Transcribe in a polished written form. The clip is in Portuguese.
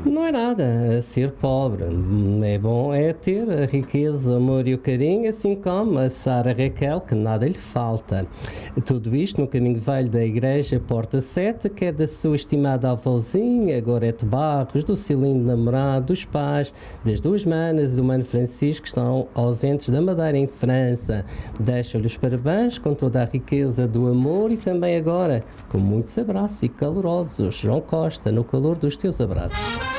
Não é nada ser pobre. É bom é ter a riqueza, o amor e o carinho, assim como a Sara Raquel, que nada lhe falta. Tudo isto no caminho velho da igreja Porta 7, quer da sua estimada avózinha, Gorete Barros, do seu lindo namorado, dos pais, das duas manas e do mano Francisco, que estão ausentes da Madeira em França. Deixo-lhe os parabéns com toda a riqueza do amor e também agora com muitos abraços e calorosos. João Costa, no calor dos teus abraços.